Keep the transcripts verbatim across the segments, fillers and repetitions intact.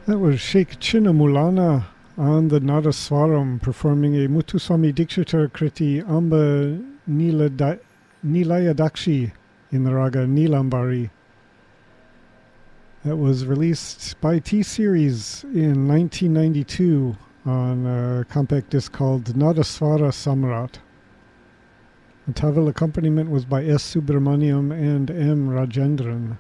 That was Sheikh Chinnamulana on the Nadaswaram performing a Muthuswami Dikshitar Kriti Amba Nila Nilayadakshi in the raga Nilambari. That was released by T-Series in nineteen ninety-two on a compact disc called Nadaswara Samrat. The Taval accompaniment was by S. Subramaniam and M. Rajendran.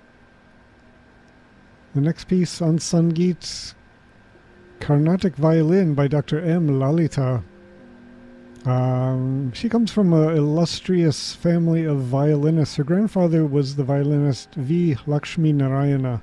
The next piece on Sangeet, Carnatic Violin by Doctor M. Lalita. Um, she comes from an illustrious family of violinists. Her grandfather was the violinist V. Lakshmi Narayana.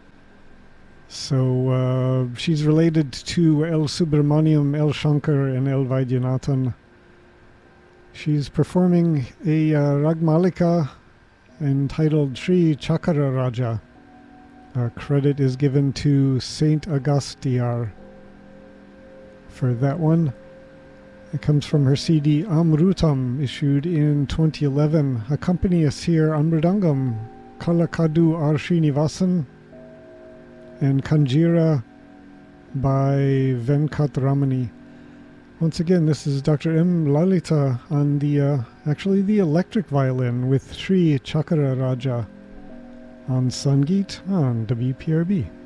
So uh, she's related to L. Subramaniam, L. Shankar, and L. Vaidyanathan. She's performing a uh, Ragmalika entitled Sri Chakara Raja. Uh, credit is given to Saint Agastiyar for that one. It comes from her C D Amrutam, issued in twenty eleven. Accompany us here on Mridangam, Kalakadu R. Srinivasan, and Kanjira by Venkat Ramani. Once again, this is Doctor M. Lalita on the, uh, actually the electric violin with Sri Chakara Raja on Sangeet on W P R B.